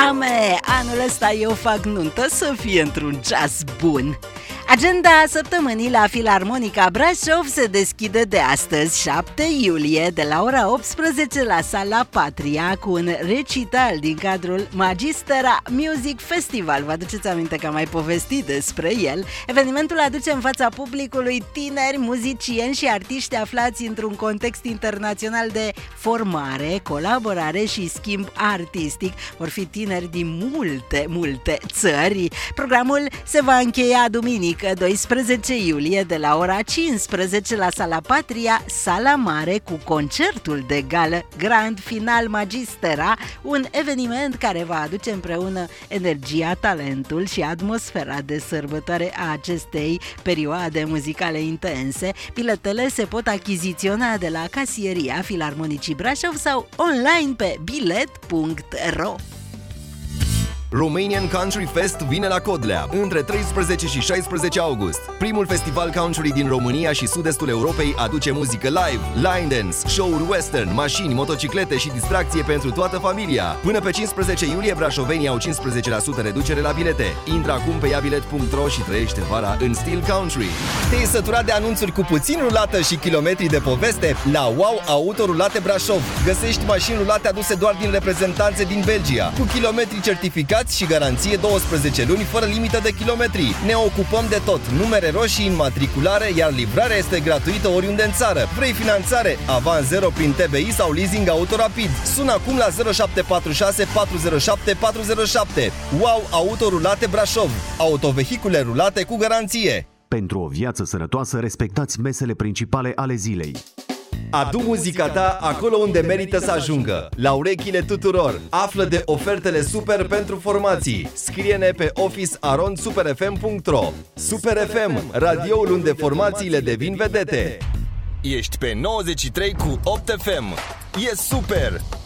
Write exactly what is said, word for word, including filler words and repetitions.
Dame, anul ăsta eu fac nuntă să fie într-un jazz bun. Agenda săptămânii la Filarmonica Brașov se deschide de astăzi, șapte iulie, de la ora optsprezece la Sala Patria, cu un recital din cadrul Magistera Music Festival. Vă aduceți aminte că am mai povestit despre el? Evenimentul aduce în fața publicului tineri, muzicieni și artiști aflați într-un context internațional de formare, colaborare și schimb artistic. Vor fi tineri din multe, multe țări. Programul se va încheia duminică, doisprezece iulie, de la ora cincisprezece la Sala Patria, Sala Mare, cu concertul de gală Grand Final Magistera, un eveniment care va aduce împreună energia, talentul și atmosfera de sărbătoare a acestei perioade muzicale intense. Biletele se pot achiziționa de la casieria Filarmonicii Brașov sau online pe bilet punct ro. Romanian Country Fest vine la Codlea între treisprezece și șaisprezece august. Primul festival country din România și sud-estul Europei aduce muzică live, line dance, show-uri western, mașini, motociclete și distracție pentru toată familia. Până pe cincisprezece iulie, brașovenii au cincisprezece la sută reducere la bilete. Intră acum pe ia bilet punct ro și trăiește vara în stil country. Te-ai săturat de anunțuri cu puțin rulată și kilometri de poveste? La Wow Auto Rulate Brașov găsești mașini rulate aduse doar din reprezentanțe din Belgia, cu kilometri certificați și garanție douăsprezece luni fără limită de kilometri. Ne ocupăm de tot, numere roșii, înmatriculare, iar livrarea este gratuită oriunde în țară. Vrei finanțare? Avans zero prin T B I sau leasing auto rapid? Sună acum la zero șapte patru șase patru zero șapte patru zero șapte. Wow Auto Rulate Brașov. Autovehicule rulate cu garanție. Pentru o viață sănătoasă, respectați mesele principale ale zilei. Adu muzica ta acolo unde merită să ajungă, la urechile tuturor. Află de ofertele super pentru formații. Scrie-ne pe office arond super f m punct ro. Super F M, radioul unde formațiile devin vedete. Ești pe nouăzeci și trei cu opt F M. E super!